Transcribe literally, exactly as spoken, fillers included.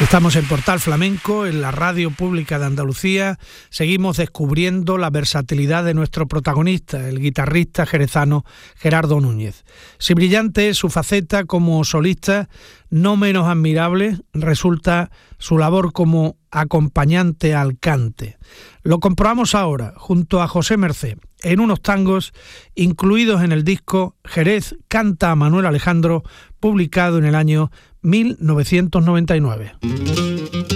Estamos en Portal Flamenco, en la radio pública de Andalucía. Seguimos descubriendo la versatilidad de nuestro protagonista, el guitarrista jerezano Gerardo Núñez. Si brillante es su faceta como solista, no menos admirable resulta su labor como acompañante al cante. Lo comprobamos ahora, junto a José Mercé, en unos tangos incluidos en el disco Jerez canta a Manuel Alejandro, publicado en el año mil novecientos noventa y nueve.